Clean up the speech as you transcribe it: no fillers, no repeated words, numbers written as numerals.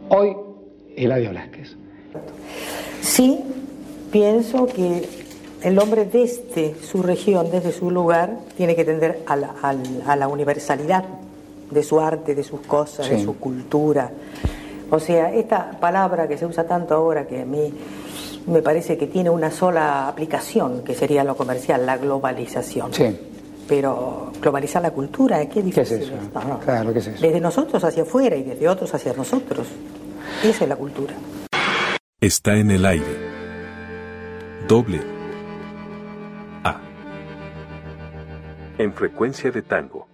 Hoy, Eladio Blasquez. Sí, pienso que el hombre desde su región, desde su lugar, tiene que tender a la universalidad de su arte, de sus cosas, sí, de su cultura. O sea, esta palabra que se usa tanto ahora, que a mí me parece que tiene una sola aplicación, que sería lo comercial, la globalización. Sí. Pero globalizar la cultura, qué difícil. ¿Qué es eso? No. Claro, ¿qué es eso? Desde nosotros hacia afuera y desde otros hacia nosotros. Esa es la cultura. Está en el aire. Doble A. En Frecuencia de Tango.